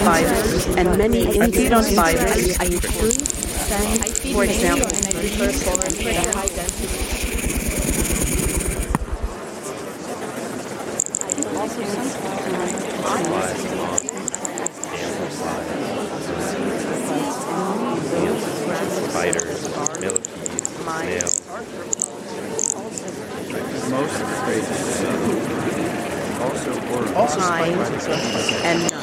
spiders, and many insect spiders. For example, spiders, millipedes, snails. Most species also pines, and nuts.